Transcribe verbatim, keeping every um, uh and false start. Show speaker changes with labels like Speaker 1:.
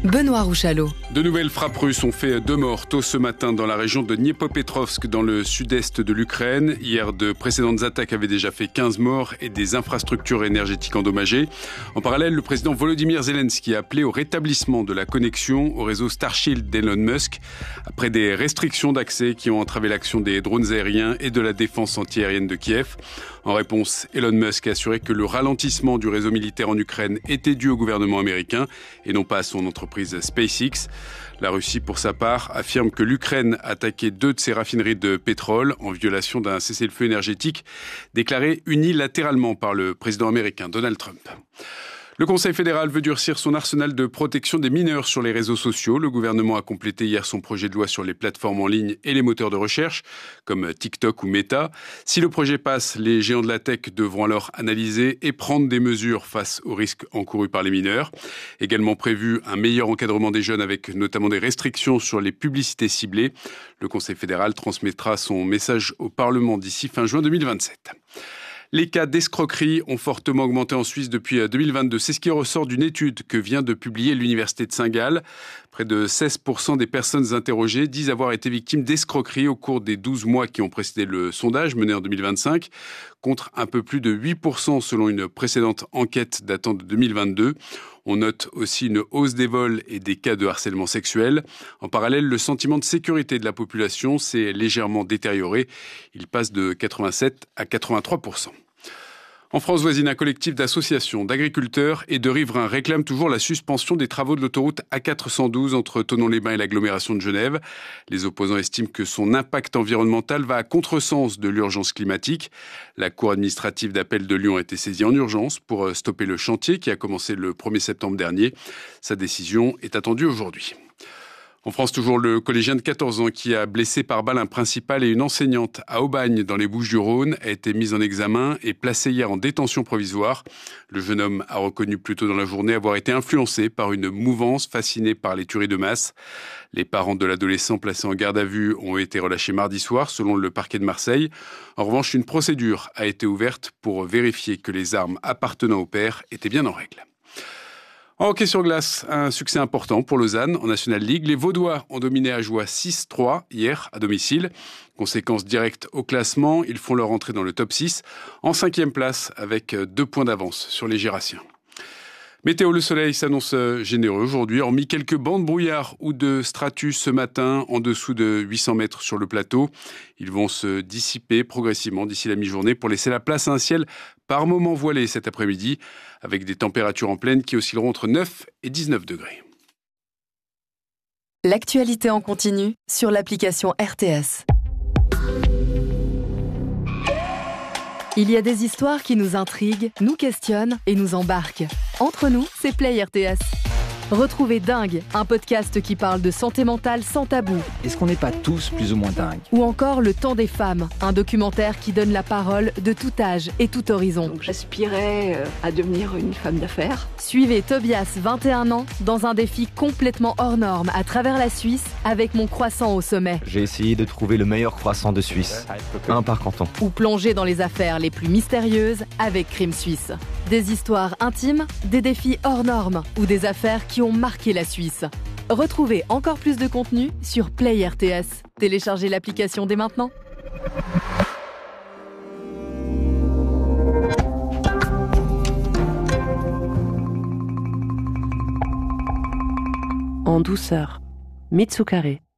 Speaker 1: Benoît Rouchalot.
Speaker 2: De nouvelles frappes russes ont fait deux morts tôt ce matin dans la région de Dniepopetrovsk, dans le sud-est de l'Ukraine. Hier, de précédentes attaques avaient déjà fait quinze morts et des infrastructures énergétiques endommagées. En parallèle, le président Volodymyr Zelensky a appelé au rétablissement de la connexion au réseau Starshield d'Elon Musk, après des restrictions d'accès qui ont entravé l'action des drones aériens et de la défense antiaérienne de Kiev. En réponse, Elon Musk a assuré que le ralentissement du réseau militaire en Ukraine était dû au gouvernement américain et non pas à son entreprise SpaceX. La Russie, pour sa part, affirme que l'Ukraine a attaqué deux de ses raffineries de pétrole en violation d'un cessez-le-feu énergétique déclaré unilatéralement par le président américain Donald Trump. Le Conseil fédéral veut durcir son arsenal de protection des mineurs sur les réseaux sociaux. Le gouvernement a complété hier son projet de loi sur les plateformes en ligne et les moteurs de recherche, comme TikTok ou Meta. Si le projet passe, les géants de la tech devront alors analyser et prendre des mesures face aux risques encourus par les mineurs. Également prévu un meilleur encadrement des jeunes avec notamment des restrictions sur les publicités ciblées. Le Conseil fédéral transmettra son message au Parlement d'ici fin juin deux mille vingt-sept. Les cas d'escroquerie ont fortement augmenté en Suisse depuis deux mille vingt-deux. C'est ce qui ressort d'une étude que vient de publier l'Université de Saint-Gall. Près de seize pour cent des personnes interrogées disent avoir été victimes d'escroquerie au cours des douze mois qui ont précédé le sondage mené en deux mille vingt-cinq, contre un peu plus de huit pour cent selon une précédente enquête datant de deux mille vingt-deux. On note aussi une hausse des vols et des cas de harcèlement sexuel. En parallèle, le sentiment de sécurité de la population s'est légèrement détérioré. Il passe de quatre-vingt-sept à quatre-vingt-trois pour cent. En France voisine, un collectif d'associations, d'agriculteurs et de riverains réclame toujours la suspension des travaux de l'autoroute A quatre cent douze entre Thonon-les-Bains et l'agglomération de Genève. Les opposants estiment que son impact environnemental va à contresens de l'urgence climatique. La Cour administrative d'appel de Lyon a été saisie en urgence pour stopper le chantier qui a commencé le premier septembre dernier. Sa décision est attendue aujourd'hui. En France, toujours le collégien de quatorze ans qui a blessé par balle un principal et une enseignante à Aubagne dans les Bouches-du-Rhône a été mis en examen et placé hier en détention provisoire. Le jeune homme a reconnu plus tôt dans la journée avoir été influencé par une mouvance fascinée par les tueries de masse. Les parents de l'adolescent placé en garde à vue ont été relâchés mardi soir, selon le parquet de Marseille. En revanche, une procédure a été ouverte pour vérifier que les armes appartenant au père étaient bien en règle. En hockey sur glace, un succès important pour Lausanne en National League. Les Vaudois ont dominé Ajoie six trois hier à domicile. Conséquence directe au classement, ils font leur entrée dans le top six en cinquième place avec deux points d'avance sur les Gérassiens. Météo, le soleil s'annonce généreux aujourd'hui, hormis quelques bancs de brouillard ou de stratus ce matin en dessous de huit cents mètres sur le plateau. Ils vont se dissiper progressivement d'ici la mi-journée pour laisser la place à un ciel par moments voilé cet après-midi, avec des températures en pleine qui oscilleront entre neuf et dix-neuf degrés.
Speaker 1: L'actualité en continu sur l'application R T S. Il y a des histoires qui nous intriguent, nous questionnent et nous embarquent. Entre nous, c'est Play R T S. Retrouvez Dingue, un podcast qui parle de santé mentale sans tabou.
Speaker 3: Est-ce qu'on n'est pas tous plus ou moins dingues ?
Speaker 1: Ou encore Le Temps des femmes, un documentaire qui donne la parole de tout âge et tout horizon.
Speaker 4: Donc j'aspirais à devenir une femme d'affaires.
Speaker 1: Suivez Tobias, vingt et un ans, dans un défi complètement hors norme à travers la Suisse avec Mon Croissant au sommet.
Speaker 3: J'ai essayé de trouver le meilleur croissant de Suisse, un par canton.
Speaker 1: Ou plonger dans les affaires les plus mystérieuses avec Crime Suisse. Des histoires intimes, des défis hors normes ou des affaires qui ont marqué la Suisse. Retrouvez encore plus de contenu sur Play R T S. Téléchargez l'application dès maintenant.
Speaker 5: En douceur, Mitsukare.